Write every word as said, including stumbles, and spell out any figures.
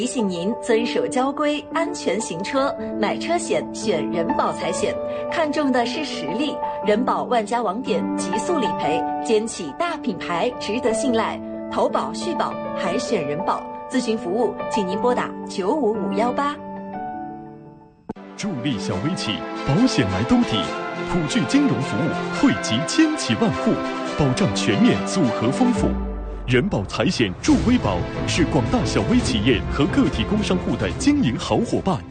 提醒您遵守交规，安全行车。买车险选人保财险，看重的是实力。人保万家网点，极速理赔，肩起大品牌，值得信赖。投保续保还选人保，咨询服务请您拨打九五五幺八。 助力小微企，保险来兜底，普聚金融服务惠及千企万户，保障全面，组合丰富。人保财险助微保是广大小微企业和个体工商户的经营好伙伴。